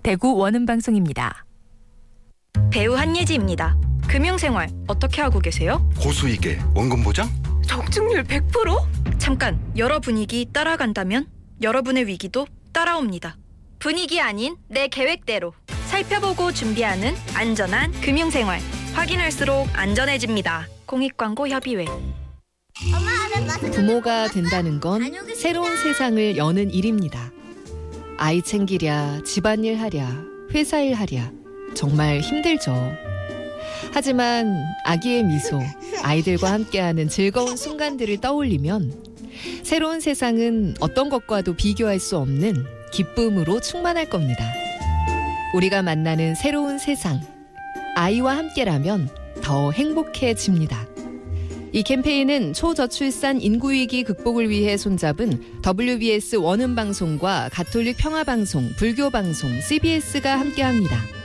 대구 원음방송입니다. 배우 한예지입니다. 금융생활 어떻게 하고 계세요? 고수익에 원금 보장? 적중률 100%? 잠깐, 여러 분위기 따라간다면 여러분의 위기도 따라옵니다. 분위기 아닌 내 계획대로 살펴보고 준비하는 안전한 금융생활. 확인할수록 안전해집니다. 공익광고협의회. 부모가 된다는 건 새로운 세상을 여는 일입니다. 아이 챙기랴, 집안일 하랴, 회사일 하랴 정말 힘들죠. 하지만 아기의 미소, 아이들과 함께하는 즐거운 순간들을 떠올리면 새로운 세상은 어떤 것과도 비교할 수 없는 기쁨으로 충만할 겁니다. 우리가 만나는 새로운 세상, 아이와 함께라면 더 행복해집니다. 이 캠페인은 초저출산 인구위기 극복을 위해 손잡은 WBS 원음방송과 가톨릭 평화방송, 불교방송, CBS가 함께합니다.